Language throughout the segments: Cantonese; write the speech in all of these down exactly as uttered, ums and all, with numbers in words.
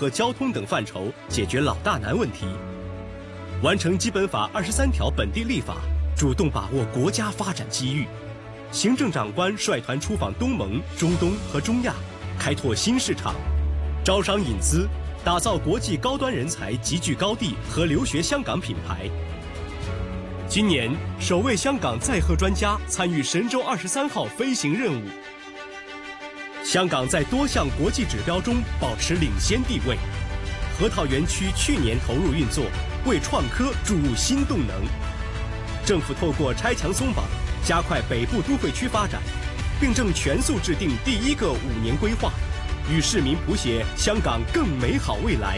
和交通等范畴解决老大难问题，完成基本法二十三条本地立法，主动把握国家发展机遇。行政长官率团出访东盟、中东和中亚，开拓新市场，招商引资，打造国际高端人才集聚高地和留学香港品牌。今年首位香港载荷专家参与神舟二十三号飞行任务。香港在多项国际指标中保持领先地位。核桃园区去年投入运作，为创科注入新动能。政府透过拆墙松绑，加快北部都会区发展，并正全速制定第一个五年规划，与市民谱写香港更美好未来。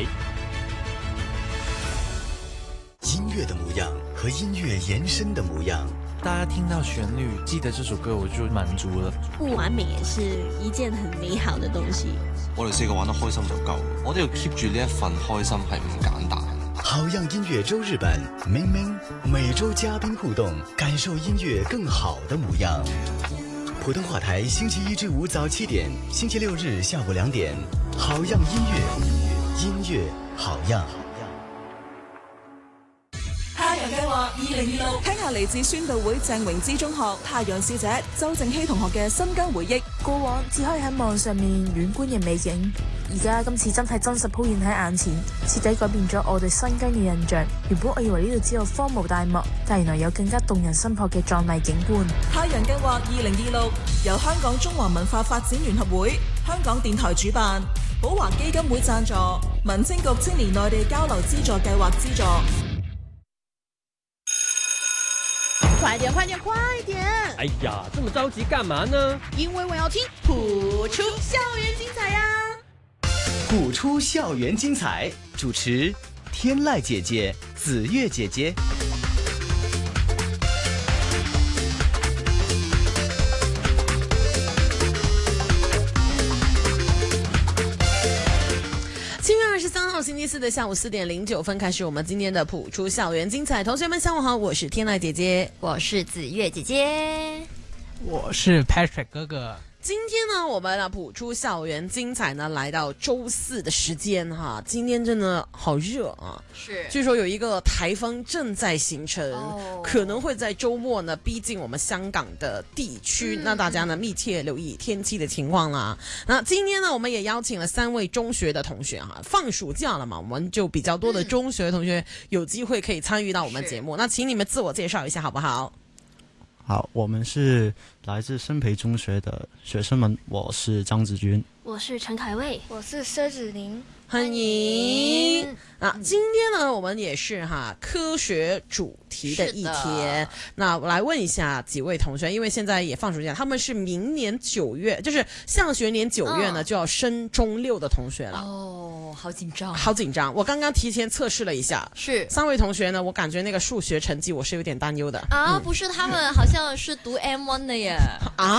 音乐的模样和音乐延伸的模样， 大家听到旋律记得这首歌我就满足了。 不完美也是一件很美好的东西。 我哋四個玩得開心就夠，我都要 keep 住呢一份開心係唔簡單。 好样音乐周日版，明明每周嘉宾互动，感受音乐更好的模样。普通话台星期一至五早七点，星期六日下午两點。好样音乐，音乐好样。 太陽計劃二零二六，聽下嚟自宣道會鄭榮之中學太陽小姐周正熙同學嘅新疆回憶。 過往只可以喺網上面遠觀嘅美景，而家今次真係真實鋪現喺眼前，徹底改變咗我對新疆嘅印象。原本我以為呢度只有荒蕪大漠，但原來有更加動人心魄嘅壯麗景觀。 太陽計劃二零二六由香港中華文化發展聯合會、香港電台主辦，寶華基金會贊助，民政局青年內地交流資助計劃資助。 快点快点快点！ 哎呀，这么着急干嘛呢？ 因为我要听谱出校园精彩呀！ 谱出校园精彩，主持天籁姐姐、子月姐姐。 七月二十三号星期四的下午四点零九分开始，我们今天的谱出校园精彩。同学们，下午好，我是天籁姐姐， 我是子月姐姐， 我是 Patrick 哥哥。 今天呢，我们的谱出校园精彩呢，来到周四的时间哈。今天真的好热啊！ 是， 据说有一个台风正在形成，哦、可能会在周末呢逼近我们香港的地区。嗯、那大家呢密切留意天气的情况啦。那今天呢，我们也邀请了三位中学的同学哈，放暑假了嘛，我们就比较多的中学同学有机会可以参与到我们节目。嗯、那请你们自我介绍一下好不好？ 好，我们是来自生培中学的学生们，我是张子君， 我是陈凯卫， 我是佘子宁， 欢迎啊！今天呢，我们也是哈科学主题的一天。那我来问一下几位同学，因为现在也放暑假，他们是明年九月，就是下学年九月呢、嗯、就要升中六的同学了。 哦，好紧张， 好紧张！我刚刚提前测试了一下， 是三位同学呢，我感觉那个数学成绩我是有点担忧的啊。嗯、不是，他们好像是读 M 一 的耶。 啊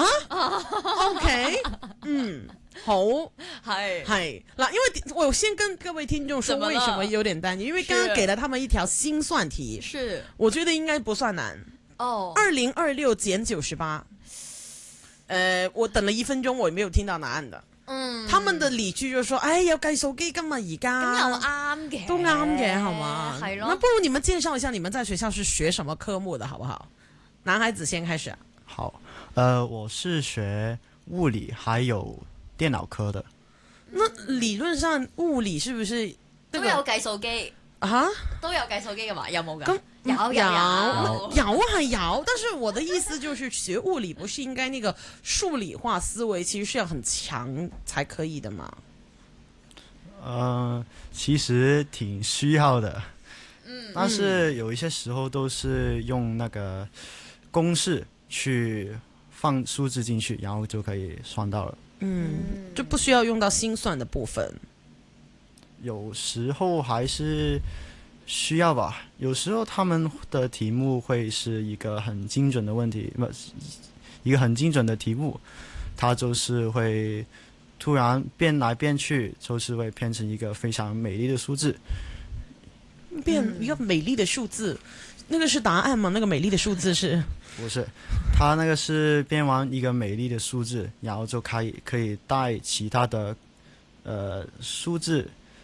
？OK， 嗯。好， 係係嗱，因為我先跟各位聽眾說為什麼有點擔憂，因為剛剛給了他們一條心算題， 是， 我覺得應該不算難。 哦， 二零二六減九十八，呃，我等了一分鐘，我也沒有聽到答案的。 嗯， 他們的理據就說，哎，有計數機㗎嘛，而家咁又啱嘅， 都啱嘅，好嗎？ 係咯。 那不如你們介紹一下你們在學校是學什麼科目的，好不好？男孩子先開始。 好，呃，我是學物理，還有電腦科的。 那理論上物理是不是、 這個、都有計數機啊？ 都有計數機嘅嘛？有冇㗎？ 咁有有有有係有，但是我的意思就是學物理不是應該那個數理化思維其實是要很強才可以的嘛？ 呃，其實挺需要的，嗯，但是有一些時候都是用那個公式去放數字進去，然後就可以算到了。 嗯，就不需要用到心算的部分。 有時候還是需要吧，有時候他們的題目會是一個很精準的問題，不，一個很精準的題目，它就是會突然變來變去，就是會變成一個非常美麗的數字。 變一個美麗的數字，那個是答案嗎？那個美麗的數字是？ 不是，它那個是變完一個美麗的數字，然後就可以可以帶其他的呃數字